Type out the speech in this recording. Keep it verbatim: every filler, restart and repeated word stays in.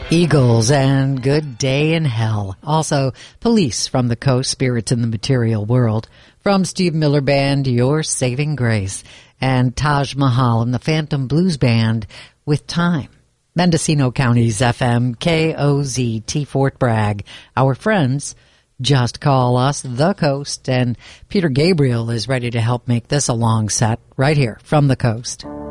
Eagles and Good Day in Hell. Also, Police from the Coast, Spirits in the Material World. From Steve Miller Band, Your Saving Grace. And Taj Mahal and the Phantom Blues Band with Time. Mendocino County's F M K O Z T Fort Bragg. Our friends just call us The Coast. And Peter Gabriel is ready to help make this a long set right here from the Coast.